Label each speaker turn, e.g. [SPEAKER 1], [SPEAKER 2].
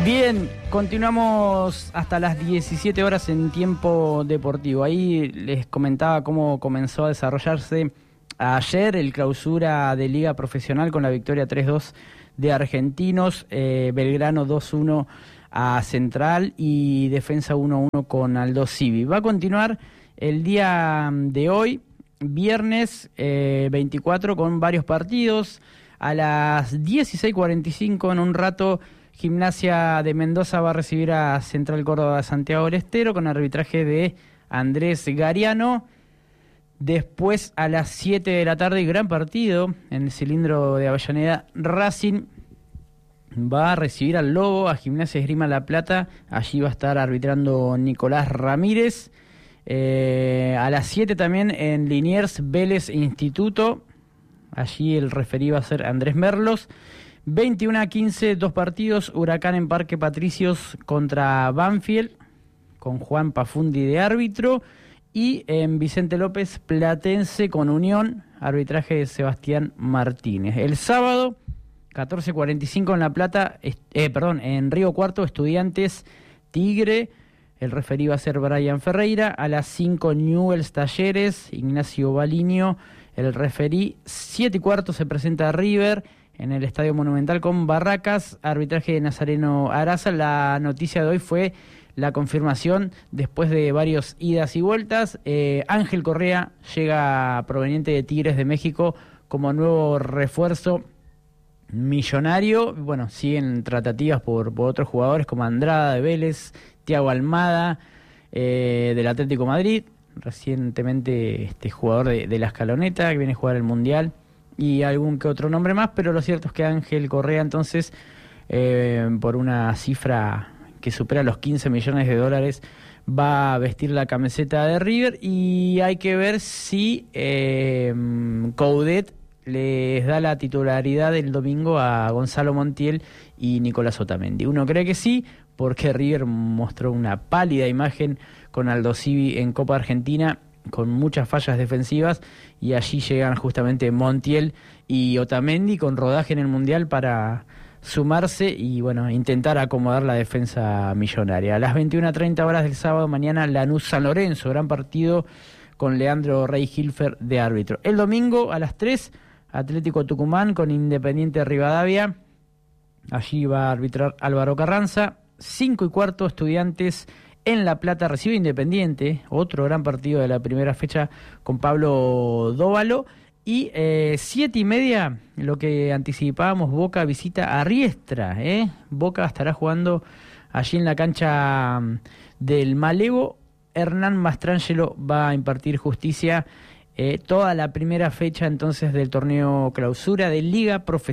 [SPEAKER 1] Bien, continuamos hasta las 17 horas en tiempo deportivo. Ahí les comentaba cómo comenzó a desarrollarse ayer el clausura de Liga Profesional con la victoria 3-2 de Argentinos, Belgrano 2-1 a Central y Defensa 1-1 con Aldo Civi. Va a continuar el día de hoy, viernes 24, con varios partidos. A las 16:45, en un rato, Gimnasia de Mendoza va a recibir a Central Córdoba de Santiago del Estero con arbitraje de Andrés Gariano. Después, a las 7 de la tarde, gran partido en el cilindro de Avellaneda. Racing va a recibir al Lobo, a Gimnasia Esgrima La Plata. Allí va a estar arbitrando Nicolás Ramírez. A las 7 también en Liniers, Vélez Instituto. Allí el referí va a ser Andrés Merlos. 21:15, dos partidos. Huracán en Parque Patricios contra Banfield, con Juan Pafundi de árbitro. Y en Vicente López, Platense con Unión, arbitraje de Sebastián Martínez. El sábado, 14:45 en La Plata, en Río Cuarto, Estudiantes Tigre. El referí va a ser Brian Ferreira. A las 5, Newell's Talleres, Ignacio Balinio. El referí, 7:15, se presenta River en el Estadio Monumental con Barracas, arbitraje de Nazareno Araza. La noticia de hoy fue la confirmación, después de varios idas y vueltas. Ángel Correa llega proveniente de Tigres de México como nuevo refuerzo millonario. Bueno, siguen tratativas por otros jugadores como Andrada de Vélez, Thiago Almada del Atlético Madrid, recientemente jugador de la Escaloneta, que viene a jugar el Mundial, y algún que otro nombre más, pero lo cierto es que Ángel Correa, entonces, por una cifra que supera los $15 millones, va a vestir la camiseta de River, y hay que ver si Coudet les da la titularidad el domingo a Gonzalo Montiel y Nicolás Otamendi. Uno cree que sí, porque River mostró una pálida imagen con Aldo Civi en Copa Argentina, con muchas fallas defensivas, y allí llegan justamente Montiel y Otamendi con rodaje en el Mundial para sumarse y bueno, intentar acomodar la defensa millonaria. A las 21:30 horas del sábado, mañana, Lanús San Lorenzo, gran partido con Leandro Rey Hilfer de árbitro. El domingo a las 3, Atlético Tucumán con Independiente Rivadavia, allí va a arbitrar Álvaro Carranza. 5:15, Estudiantes en La Plata recibe Independiente, otro gran partido de la primera fecha con Pablo Dóvalo. Y 7:30, lo que anticipábamos, Boca visita a Riestra. Boca estará jugando allí en la cancha del Malevo. Hernán Mastrangelo va a impartir justicia toda la primera fecha entonces del torneo clausura de Liga Profesional.